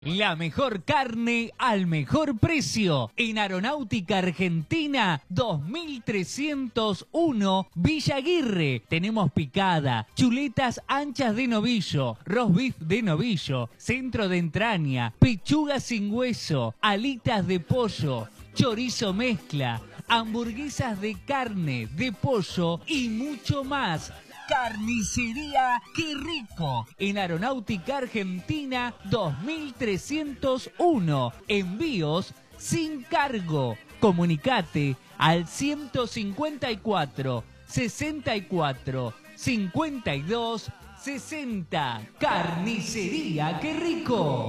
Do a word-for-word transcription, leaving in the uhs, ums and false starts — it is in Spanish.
La mejor carne al mejor precio. En Aeronáutica Argentina dos mil trescientos uno Villa Aguirre. Tenemos picada, chuletas anchas de novillo, roast beef de novillo, centro de entraña, pechuga sin hueso, alitas de pollo, chorizo mezcla, hamburguesas de carne, de pollo y mucho más. Carnicería ¡Qué Rico! En Aeronáutica Argentina dos mil trescientos uno. Envíos sin cargo. Comunicate al ciento cincuenta y cuatro, sesenta y cuatro, cincuenta y dos, sesenta. Carnicería ¡Qué Rico!